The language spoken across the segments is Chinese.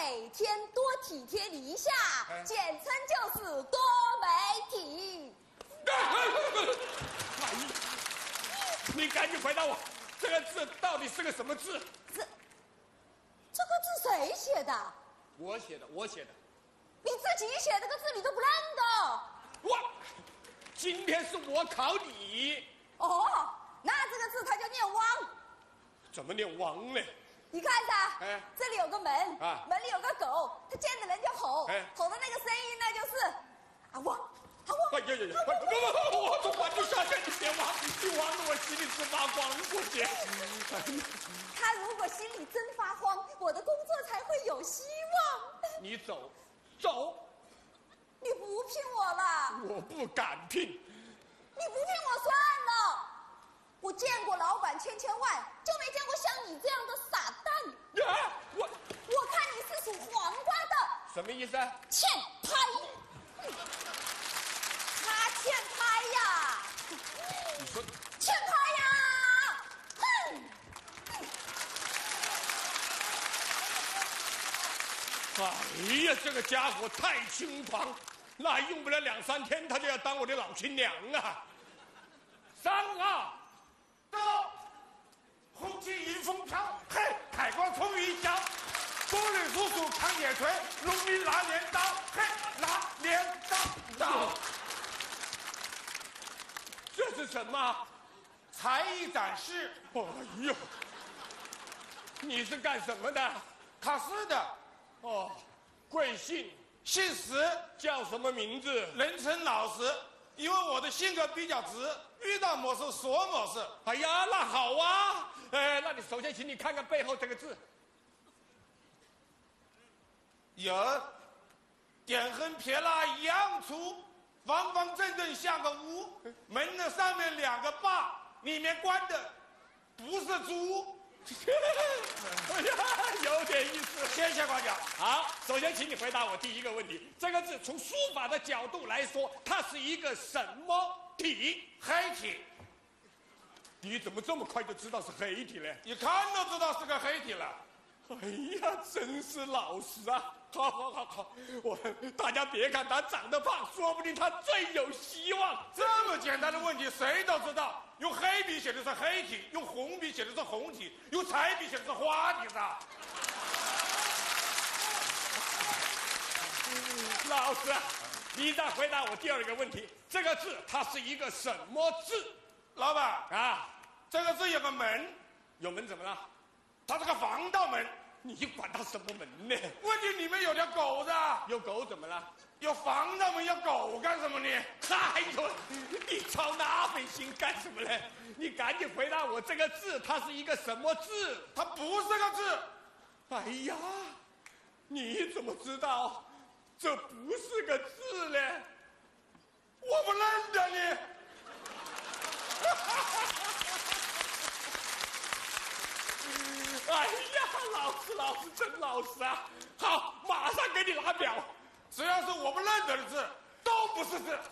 每天多体贴你一下，简称就是多媒体。 哎呀，你赶紧回答我，这个字到底是个什么字？ 这个字谁写的？ 我写的，我写的。 你自己写这个字你都不认得？ 我，今天是我考你。 哦，那这个字它就念汪。 怎么念汪呢？ 你看着，这里有个门，门里有个狗，它见着人就吼，吼的那个声音呢就是啊汪啊汪。 哎呀呀呀！我从管就下线，你别汪，你汪得我心里直发慌，过节。 他如果心里真发慌，我的工作才会有希望。 你走，走。 你不聘我了？ 我不敢聘。 你不聘我算了。我见过老板千万，就没见过像你这样的傻蛋。 啊！ 我看你是属黄瓜的。 什么意思啊？ 欠拍。他欠拍呀！ 你说欠拍呀！哼！ 哎呀，这个家伙太轻狂，那用不了2、3天，他就要当我的老亲娘啊！3、2， 到，红旗迎风飘，嘿，海光冲云霄，风雨叔叔扛铁锤，农民拿镰刀，嘿，拿镰刀。 这是什么？ 才艺展示。 哎呦，你是干什么的？ 考试的。 哦，贵姓？ 姓石， 叫什么名字？ 人称老石，因为我的性格比较直，遇到某事说某事。 哎呀，那好啊。那你首先请你看看背后这个字。 有，点横撇捺一样粗，方方正正像个屋，门的上面2个把，里面关的不是猪。 哎呀，有点意思。 谢谢瓜讲。 好，首先请你回答我第一个问题：这个字从书法的角度来说，它是一个什么体？ 黑体。 你怎么这么快就知道是黑体呢？ 一看都知道是个黑体了。 哎呀，真是老实啊！好，大家别看他长得胖，说不定他最有希望。 这么简单的问题谁都知道，用黑笔写的是黑体，用红笔写的是红体，用彩笔写的是花体上。 老师，你再回答我第2个问题：这个字它是一个什么字？ 老板啊， 这个字有个门， 有门怎么了？ 它是个防盗门。 你管它什么门呢？ 问题里面有条狗的。 有狗怎么了？ 有防盗门，有狗干什么呢？ 哎呦，你操那份心干什么呢？你赶紧回答我，这个字它是一个什么字？ 它不是个字。 哎呀，你怎么知道这不是个字呢？ 我不认得你。 哎呀，老师真老实啊！好，马上给你拿表。 只要是我不认得的字，都不是字。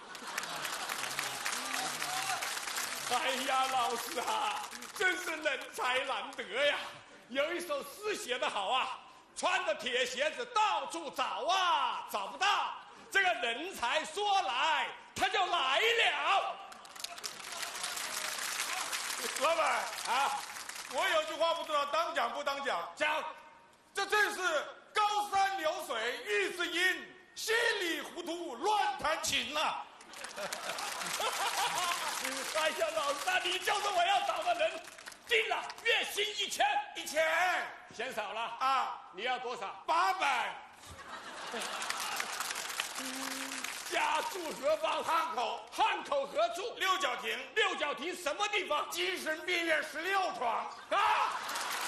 哎呀，老师啊，真是人才难得呀！有一首诗写得好啊，穿着铁鞋子到处找啊，找不到。这个人才说来，他就来了。 老板啊，我有句话不知道当讲不当讲。 讲， 这正是高山流水遇知音，稀里糊涂乱弹琴啊。 哎呀，老师啊，你就是我要找的人。定了，月薪1000，嫌少了啊？ 你要多少 ？800。 家住何方？ 汉口。 汉口何处？ 六角亭。 六角亭什么地方？ 精神病院16床。 啊！